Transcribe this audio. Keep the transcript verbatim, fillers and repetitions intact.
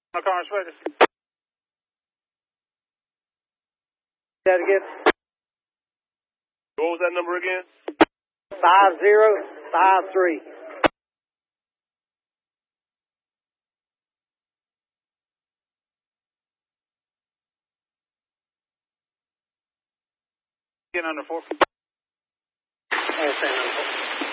No car ready. That again? What was that number again? Five zero five three. Get under four. Understand.